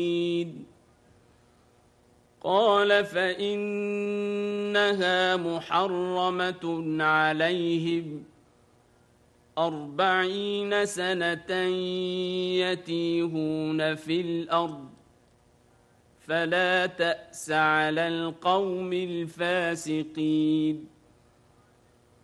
قال فإنها محرمة عليهم 40 سنة يتيهون في الأرض فلا تأس على القوم الفاسقين